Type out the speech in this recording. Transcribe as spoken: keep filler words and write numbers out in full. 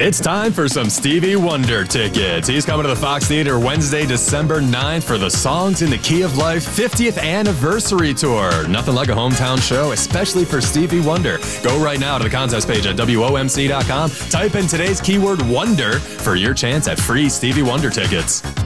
It's time for some Stevie Wonder tickets. He's coming to the Fox Theater Wednesday, December ninth for the Songs in the Key of Life fiftieth Anniversary Tour. Nothing like a hometown show, especially for Stevie Wonder. Go right now to the contest page at W O M C dot com. Type in today's keyword Wonder for your chance at free Stevie Wonder tickets.